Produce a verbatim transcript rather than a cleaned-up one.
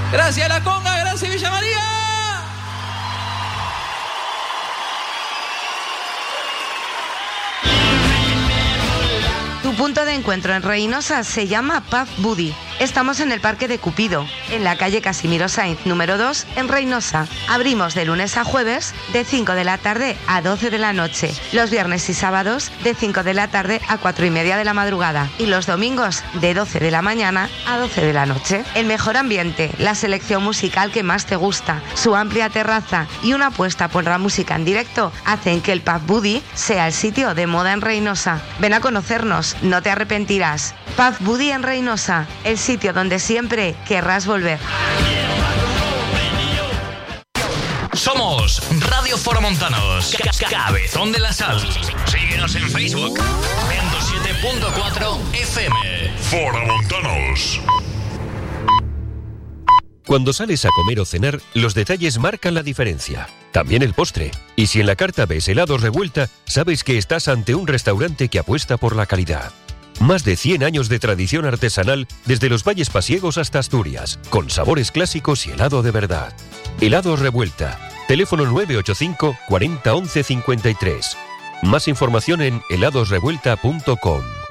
Gracias La Conga, gracias Villa María. Tu punto de encuentro en Reinosa se llama Pub Buddy. Estamos en el Parque de Cupido, en la calle Casimiro Sainz número dos, en Reinosa. Abrimos de lunes a jueves, de cinco de la tarde a doce de la noche. Los viernes y sábados, de cinco de la tarde a cuatro y media de la madrugada. Y los domingos, de doce de la mañana a doce de la noche. El mejor ambiente, la selección musical que más te gusta, su amplia terraza y una apuesta por la música en directo hacen que el Pub Buddy sea el sitio de moda en Reinosa. Ven a conocernos, no te arrepentirás. Pub Buddy en Reinosa, el sitio donde siempre querrás volver. Somos Radio Foromontanos, Cabezón de la Sal. Síguenos en Facebook, ciento siete punto cuatro F M. Foromontanos. Cuando sales a comer o cenar, los detalles marcan la diferencia. También el postre. Y si en la carta ves helados revuelta, sabes que estás ante un restaurante que apuesta por la calidad. Más de cien años de tradición artesanal desde los valles pasiegos hasta Asturias, con sabores clásicos y helado de verdad. Helados Revuelta. Teléfono nueve ocho cinco, cuarenta, once, cincuenta y tres. Más información en heladosrevuelta punto com.